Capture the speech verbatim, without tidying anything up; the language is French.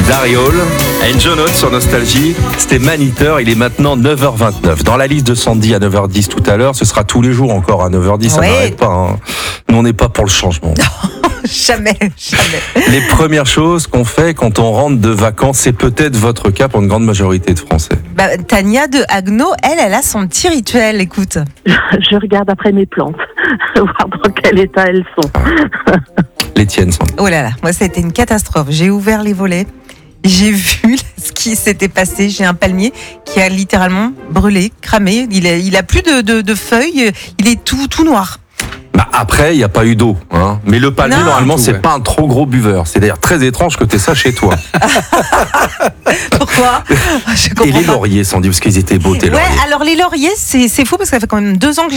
Daryl, Angel Note sur Nostalgie, c'était Maniteur, il est maintenant neuf heures vingt-neuf. Dans la liste de Sandy à neuf heures dix tout à l'heure, ce sera tous les jours encore à neuf heures dix, ça Ouais. n'arrête pas. Hein. Nous on n'est pas pour le changement. Jamais, jamais. Les premières choses qu'on fait quand on rentre de vacances, c'est peut-être votre cas pour une grande majorité de Français. Bah, Tania de Haguenau, elle, elle a son petit rituel, écoute. Je regarde après mes plantes, voir dans quel état elles sont. Les tiennes, Sandy. Oh là là, moi ça a été une catastrophe. J'ai ouvert les volets, j'ai vu ce qui s'était passé. J'ai un palmier qui a littéralement brûlé, cramé. Il a, il a plus de, de, de feuilles, il est tout, tout noir. Bah après, il n'y a pas eu d'eau. Hein. Mais le palmier, Non. normalement, Tout, c'est ouais. pas un trop gros buveur. C'est d'ailleurs très étrange que tu aies ça chez toi. Pourquoi Je Et comprends les pas. lauriers, Sandy, parce qu'ils étaient beaux, tes Ouais, lauriers. alors les lauriers, c'est, c'est fou parce que ça fait quand même deux ans que